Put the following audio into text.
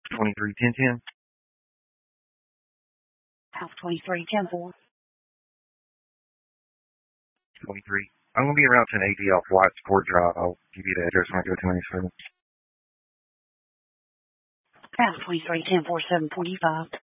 231010. House 2310-4. 23. I'm going to be around 1080 off White Sport Drive. I'll give you the address when I go to any further. House 2310-4, 745.